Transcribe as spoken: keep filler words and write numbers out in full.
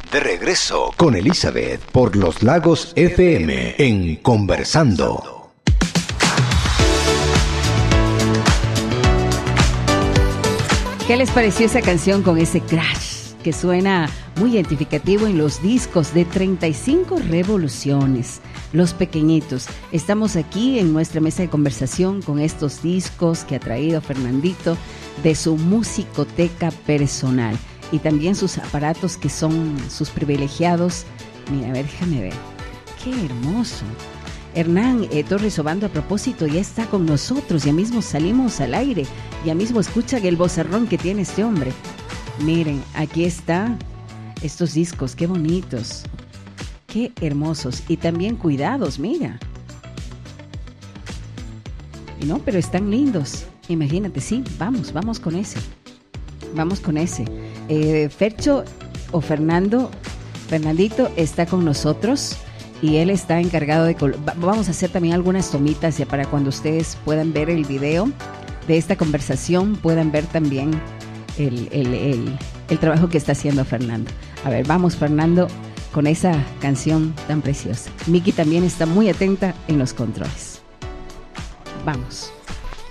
De regreso con Elizabeth por Los Lagos F M en Conversando. ¿Qué les pareció esa canción con ese crash que suena muy identificativo en los discos de treinta y cinco revoluciones? Los pequeñitos. Estamos aquí en nuestra mesa de conversación con estos discos que ha traído Fernandito de su musicoteca personal y también sus aparatos que son sus privilegiados. Mira, a ver, déjame ver. ¡Qué hermoso! Hernán eh, Torres Obando, a propósito, ya está con nosotros. Ya mismo salimos al aire. Ya mismo escuchan el vocerrón que tiene este hombre. Miren, aquí está estos discos. ¡Qué bonitos! ¡Qué hermosos! Y también cuidados, mira. Y no, pero están lindos. Imagínate, sí, vamos, vamos con ese. Vamos con ese. Eh, Fercho o Fernando, Fernandito está con nosotros y él está encargado de... Col- vamos a hacer también algunas tomitas ya para cuando ustedes puedan ver el video de esta conversación, puedan ver también el, el, el, el trabajo que está haciendo Fernando. A ver, vamos Fernando con esa canción tan preciosa. Miki también está muy atenta en los controles. Vamos.